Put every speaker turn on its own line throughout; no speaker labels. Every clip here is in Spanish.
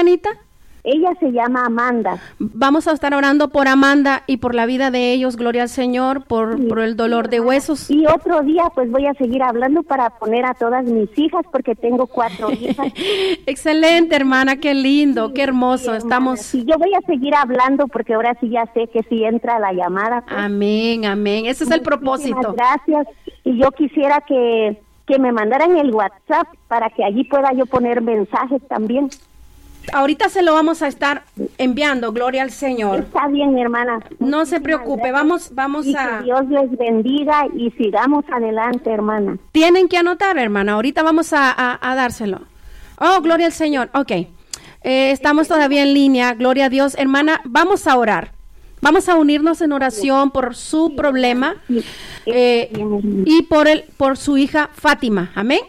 hermanita?
Ella se llama Amanda.
Vamos a estar orando por Amanda y por la vida de ellos, gloria al Señor, por el dolor de huesos.
Y otro día pues voy a seguir hablando para poner a todas mis hijas, porque tengo 4 hijas.
Excelente, hermana, qué lindo, qué hermoso.
Sí,
estamos.
Sí, yo voy a seguir hablando porque ahora sí ya sé que sí entra la llamada. Pues.
Amén, amén. Ese es el propósito.
Gracias. Y yo quisiera que me mandaran el WhatsApp para que allí pueda yo poner mensajes también.
Ahorita se lo vamos a estar enviando, gloria al Señor.
Está bien, mi hermana.
No se preocupe, vamos
y
a...
Que Dios les bendiga y sigamos adelante, hermana.
Tienen que anotar, hermana, ahorita vamos a dárselo. Oh, gloria al Señor, ok. Estamos todavía en línea, gloria a Dios. Hermana, vamos a orar. Vamos a unirnos en oración por su problema y por su hija Fátima, amén.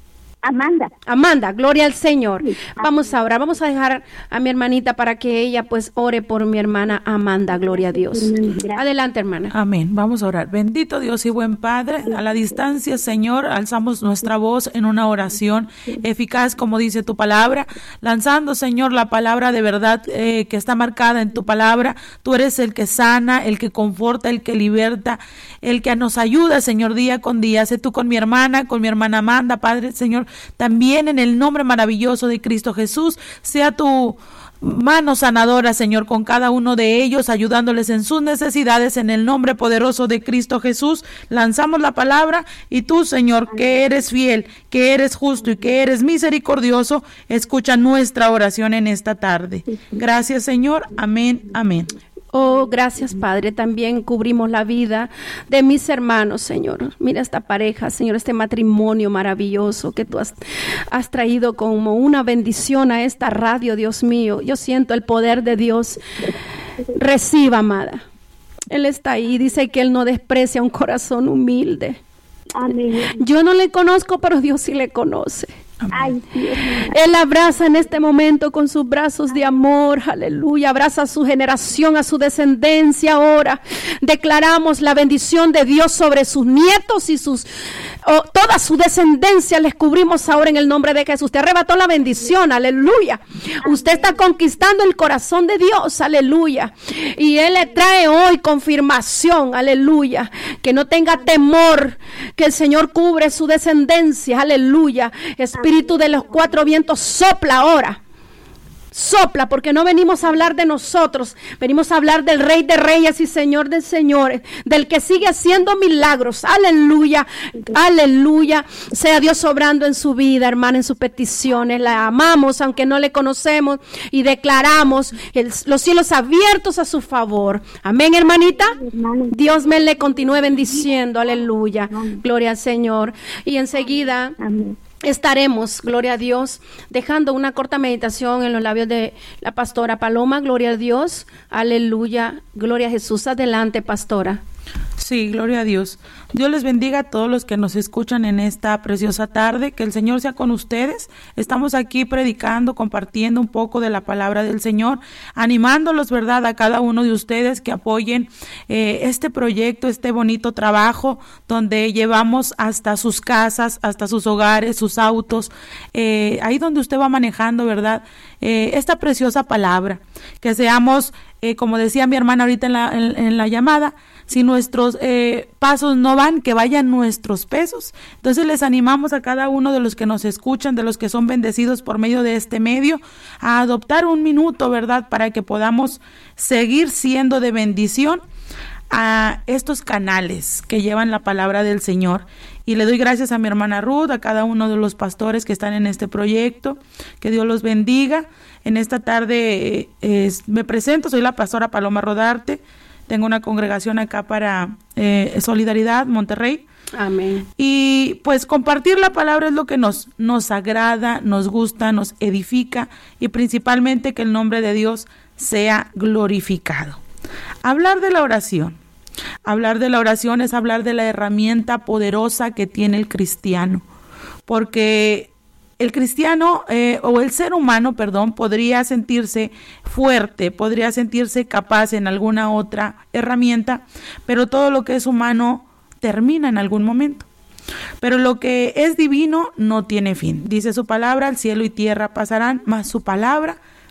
Amanda, gloria al Señor. Sí. Vamos a orar, vamos a dejar a mi hermanita para que ella pues ore por mi hermana Amanda, gloria a Dios. Gracias. Adelante, hermana.
Amén, vamos a orar. Bendito Dios y buen Padre, a la distancia, Señor, alzamos nuestra voz en una oración eficaz, como dice tu palabra, lanzando, Señor, la palabra de verdad que está marcada en tu palabra. Tú eres el que sana, el que conforta, el que liberta, el que nos ayuda, Señor, día con día. Sé tú con mi hermana Amanda, Padre, Señor, también en el nombre maravilloso de Cristo Jesús, sea tu mano sanadora, Señor, con cada uno de ellos, ayudándoles en sus necesidades, en el nombre poderoso de Cristo Jesús. Lanzamos la palabra y tú, Señor, que eres fiel, que eres justo y que eres misericordioso, escucha nuestra oración en esta tarde. Gracias, Señor. Amén, amén.
Oh, gracias, Padre. También cubrimos la vida de mis hermanos, Señor. Mira esta pareja, Señor, este matrimonio maravilloso que tú has traído como una bendición a esta radio, Dios mío. Yo siento el poder de Dios. Reciba, amada. Él está ahí, dice que Él no desprecia un corazón humilde.
Amén.
Yo no le conozco, pero Dios sí le conoce.
Ay, sí.
Él abraza en este momento con sus brazos de amor, aleluya, abraza a su generación, a su descendencia. Ahora declaramos la bendición de Dios sobre sus nietos y toda su descendencia. Les cubrimos ahora en el nombre de Jesús. Usted arrebató la bendición, aleluya. Usted está conquistando el corazón de Dios, aleluya. Y Él le trae hoy confirmación, aleluya. Que no tenga temor, que el Señor cubre su descendencia, aleluya. Espíritu de los 4 vientos, sopla ahora. Sopla, porque no venimos a hablar de nosotros, venimos a hablar del Rey de Reyes y Señor de Señores, del que sigue haciendo milagros. Aleluya, aleluya. Sea Dios obrando en su vida, hermana, en sus peticiones. La amamos, aunque no le conocemos, y declaramos los cielos abiertos a su favor. Amén, hermanita. Dios me le continúe bendiciendo. Aleluya. Gloria al Señor. Y enseguida estaremos, gloria a Dios, dejando una corta meditación en los labios de la pastora Paloma. Gloria a Dios, aleluya, gloria a Jesús. Adelante, pastora.
Sí, gloria a Dios. Dios les bendiga a todos los que nos escuchan en esta preciosa tarde. Que el Señor sea con ustedes. Estamos aquí predicando, compartiendo un poco de la palabra del Señor, animándolos, ¿verdad?, a cada uno de ustedes que apoyen este proyecto, este bonito trabajo, donde llevamos hasta sus casas, hasta sus hogares, sus autos, ahí donde usted va manejando, ¿verdad?, esta preciosa palabra. Que seamos, como decía mi hermana ahorita en la llamada, si nuestros pasos no van, que vayan nuestros pesos. Entonces les animamos a cada uno de los que nos escuchan, de los que son bendecidos por medio de este medio, a adoptar un minuto, ¿verdad?, para que podamos seguir siendo de bendición a estos canales que llevan la palabra del Señor. Y le doy gracias a mi hermana Ruth, a cada uno de los pastores que están en este proyecto. Que Dios los bendiga. En esta tarde me presento, soy la pastora Paloma Rodarte. Tengo una congregación acá para Solidaridad, Monterrey.
Amén.
Y pues compartir la palabra es lo que nos agrada, nos gusta, nos edifica, y principalmente que el nombre de Dios sea glorificado. Hablar de la oración. Hablar de la oración es hablar de la herramienta poderosa que tiene el cristiano. Porque el cristiano o el ser humano, podría sentirse fuerte, podría sentirse capaz en alguna otra herramienta, pero todo lo que es humano termina en algún momento. Pero lo que es divino no tiene fin. Dice su palabra, el cielo y tierra pasarán, mas su palabra